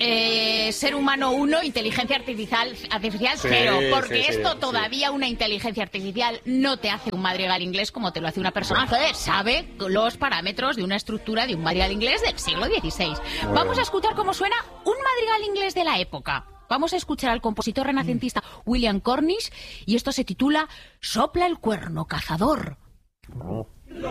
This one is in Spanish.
ser humano 1, inteligencia artificial 0, porque esto todavía una inteligencia artificial no te hace un madrigal inglés como te lo hace una persona que sabe los parámetros de una estructura de un madrigal inglés del siglo XVI. Vamos a escuchar cómo suena un madrigal inglés de la época. Vamos a escuchar al compositor renacentista William Cornish y esto se titula Sopla el cuerno, cazador.